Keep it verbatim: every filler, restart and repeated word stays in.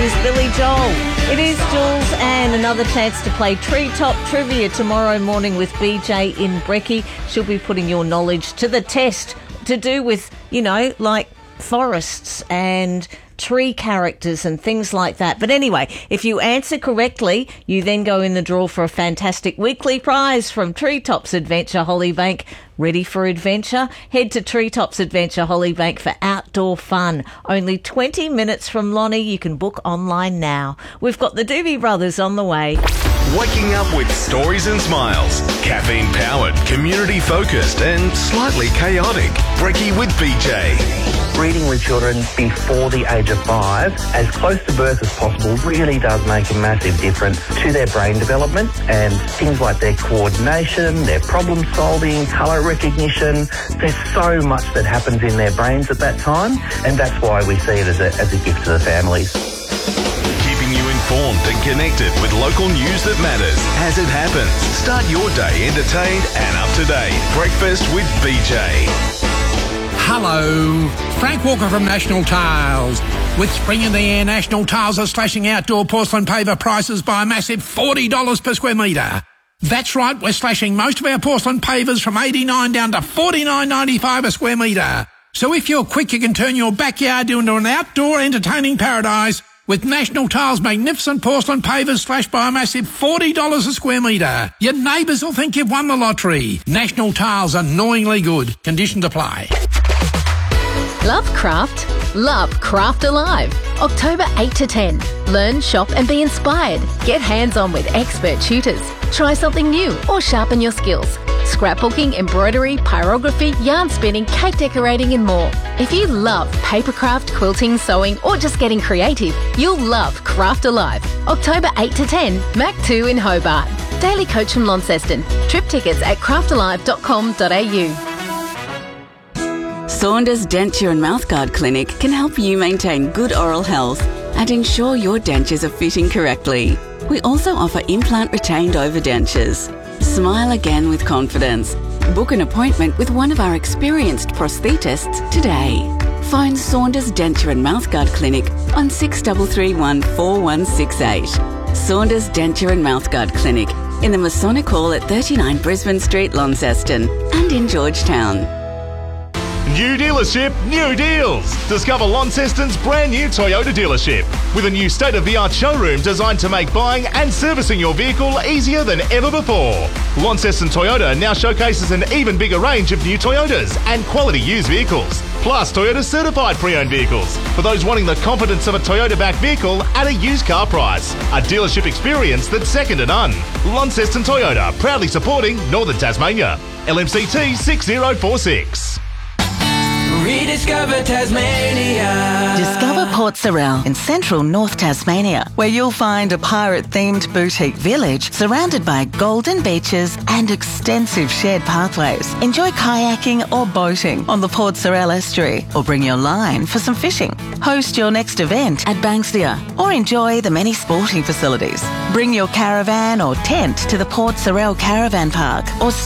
is Billy Joel. It is Jules, and another chance to play Treetop Trivia tomorrow morning with B J in Brekkie. She'll be putting your knowledge to the test to do with, you know, like forests and tree characters and things like that. But anyway, if you answer correctly, you then go in the draw for a fantastic weekly prize from Treetops Adventure Hollybank. Ready for adventure? Head to Treetops Adventure Hollybank for outdoor fun. Only twenty minutes from Lonnie. You can book online now. We've got the Doobie Brothers on the way. Waking up with stories and smiles. Caffeine-powered, community-focused and slightly chaotic. Brekkie with B J. Reading with children before the age of five, as close to birth as possible, really does make a massive difference to their brain development and things like their coordination, their problem solving, colour recognition. There's so much that happens in their brains at that time, and that's why we see it as a, as a gift to the families. Keeping you informed and connected with local news that matters as it happens. Start your day entertained and up to date. Breakfast with B J. Hello, Frank Walker from National Tiles. With spring in the air, National Tiles are slashing outdoor porcelain paver prices by a massive forty dollars per square metre. That's right, we're slashing most of our porcelain pavers from eighty-nine dollars down to forty-nine ninety-five a square metre. So if you're quick, you can turn your backyard into an outdoor entertaining paradise with National Tiles' magnificent porcelain pavers slashed by a massive forty dollars a square metre. Your neighbours will think you've won the lottery. National Tiles, annoyingly good. Conditions apply. Love craft? Love Craft Alive. October eight to ten. Learn, shop and be inspired. Get hands-on with expert tutors. Try something new or sharpen your skills. Scrapbooking, embroidery, pyrography, yarn spinning, cake decorating and more. If you love papercraft, quilting, sewing or just getting creative, you'll love Craft Alive. October eight to ten. Mac two in Hobart. Daily coach from Launceston. Trip tickets at craft alive dot com dot a u. Saunders Denture and Mouthguard Clinic can help you maintain good oral health and ensure your dentures are fitting correctly. We also offer implant retained overdentures. Smile again with confidence. Book an appointment with one of our experienced prosthetists today. Phone Saunders Denture and Mouthguard Clinic on six three three one, four one six eight. Saunders Denture and Mouthguard Clinic in the Masonic Hall at thirty-nine Brisbane Street, Launceston, and in Georgetown. New dealership, new deals. Discover Launceston's brand new Toyota dealership with a new state-of-the-art showroom designed to make buying and servicing your vehicle easier than ever before. Launceston Toyota now showcases an even bigger range of new Toyotas and quality used vehicles, plus Toyota certified pre-owned vehicles for those wanting the confidence of a Toyota-backed vehicle at a used car price. A dealership experience that's second to none. Launceston Toyota, proudly supporting Northern Tasmania. L M C T six zero four six. Rediscover Tasmania. Discover Port Sorell in central North Tasmania, where you'll find a pirate-themed boutique village surrounded by golden beaches and extensive shared pathways. Enjoy kayaking or boating on the Port Sorell estuary, or bring your line for some fishing. Host your next event at Banksia, or enjoy the many sporting facilities. Bring your caravan or tent to the Port Sorell Caravan Park, or